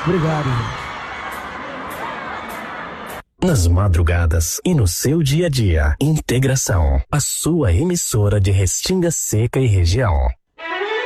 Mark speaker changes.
Speaker 1: Obrigado, gente.
Speaker 2: Nas madrugadas e no seu dia a dia. Integração, a sua emissora de Restinga Seca e região.